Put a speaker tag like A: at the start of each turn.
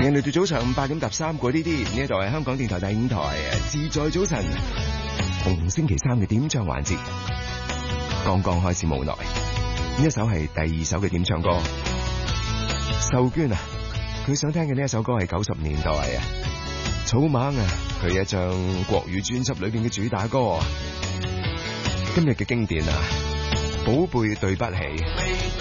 A: 嚟到早上8點13個呢啲，呢度係香港電台第5台自在早晨，逢星期三嘅點唱環節，剛剛開始無奈。呢一首係第2首嘅點唱歌，秀娟啊，佢想聽嘅呢一首歌係90年代啊，草蜢啊，佢一張國語專輯裏邊嘅主打歌，今日嘅經典啊，寶貝對不起。